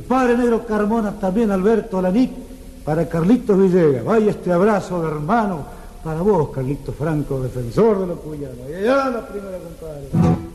padre Negro Carmona, también Alberto Lanic, para Carlitos Villegas. Vaya este abrazo de hermano para vos, Carlitos Franco, defensor de los cuyanos. Y allá la primera, compadre.